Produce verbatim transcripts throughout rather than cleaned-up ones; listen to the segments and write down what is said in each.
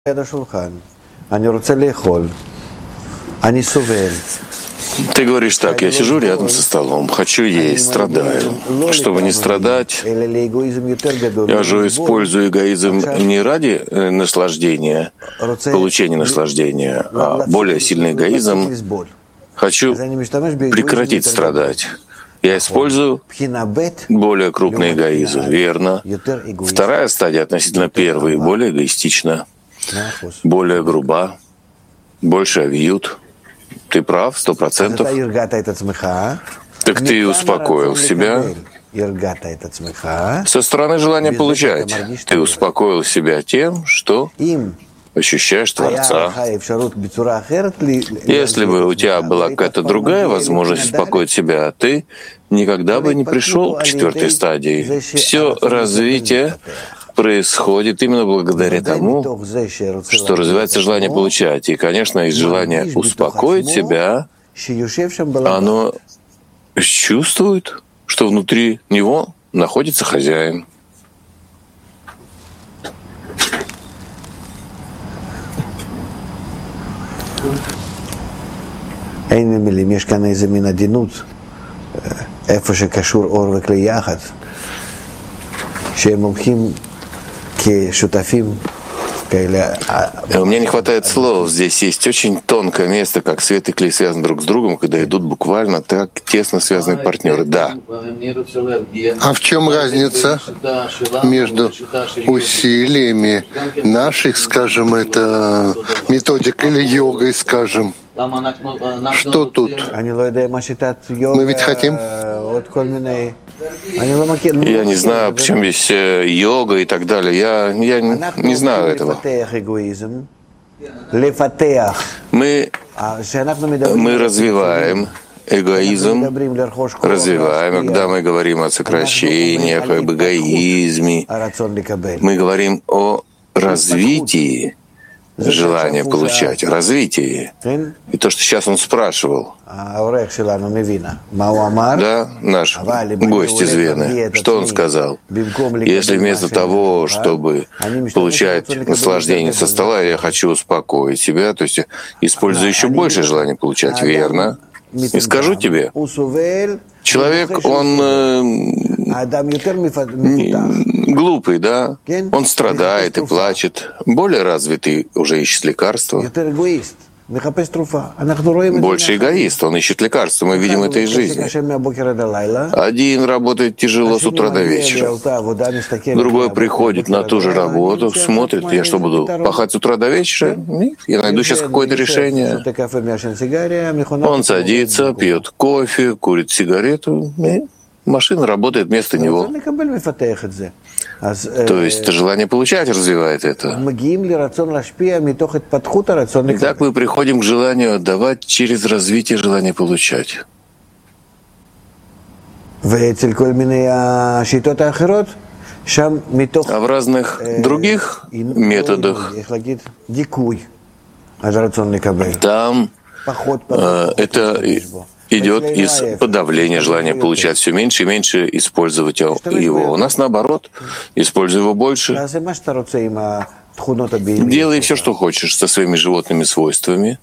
Ты говоришь так: я сижу рядом со столом, хочу есть, страдаю. Чтобы не страдать, я же использую эгоизм не ради наслаждения, получения наслаждения, а более сильный эгоизм. Хочу прекратить страдать. Я использую более крупный эгоизм, верно? Вторая стадия относительно первой более эгоистична, более груба, больше вьют. Ты прав, сто процентов. Так ты успокоил себя. Со стороны желания получать. Ты успокоил себя тем, что ощущаешь Творца. Если бы у тебя была какая-то другая возможность успокоить себя, ты никогда бы не пришел к четвертой стадии. Все развитие происходит именно благодаря тому, что развивается желание получать. И, конечно, из желания успокоить себя, оно чувствует, что внутри него находится хозяин. אין מילים, יש כאן איזה מין עדינות, איפה שקשור אור וכלי יחד, שהם הולכים כשותפים כאלה. У меня не хватает слов. Здесь есть очень тонкое место, как свет и клей связаны друг с другом, когда идут буквально так тесно связанные партнеры. Да. А в чем разница между усилиями наших, скажем, это методик или йогой, скажем? Что тут? Мы ведь хотим? Я не знаю, почему здесь йога и так далее. Я, я не знаю этого. Мы, мы развиваем эгоизм, развиваем, когда мы говорим о сокращениях, об эгоизме, мы говорим о развитии желания получать, развитие. И то, что сейчас он спрашивал, да, наш гость из Вены, что он сказал? Если вместо того, чтобы получать наслаждение со стола, я хочу успокоить себя, то есть использую еще больше желания получать, верно? И скажу тебе, человек, он э, глупый, да? Он страдает и плачет. Более развитый уже ищет лекарства. Больше эгоист, он ищет лекарства. Мы видим это из жизни. Один работает тяжело с утра до вечера. Другой приходит на ту же работу, смотрит, я что, буду пахать с утра до вечера? Нет, я найду сейчас какое-то решение. Он садится, пьет кофе, курит сигарету, и машина работает вместо него. То есть это желание получать развивает это. И так мы приходим к желанию отдавать через развитие желания получать. А в разных других методах там э, это идет из подавления желания получать все меньше и меньше использовать его. У нас наоборот, используй его больше. Делай все, что хочешь со своими животными свойствами.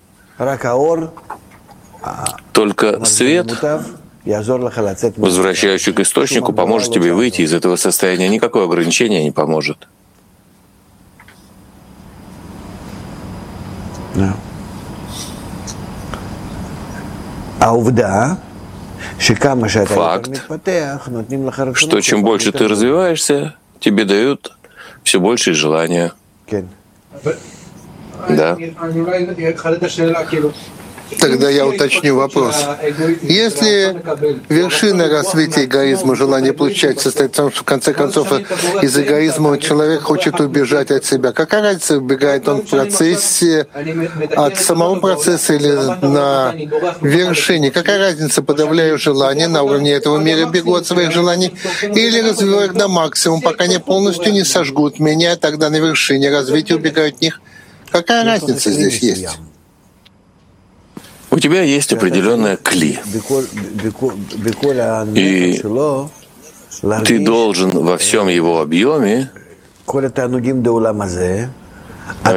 Только свет, возвращающий к источнику, поможет тебе выйти из этого состояния. Никакое ограничение не поможет. Факт, что чем больше ты развиваешься, тебе дают все больше желания. Да. Тогда я уточню вопрос. Если вершина развития эгоизма, желание получать, состоит в том, что в конце концов из эгоизма человек хочет убежать от себя, какая разница, убегает он в процессе от самого процесса или на вершине? Какая разница, подавляю желание на уровне этого мира, бегу от своих желаний, или развиваю их до максимума, пока они полностью не сожгут меня, тогда на вершине развития убегаю от них? Какая разница здесь есть? У тебя есть определенная кли, и ты должен во всем его объеме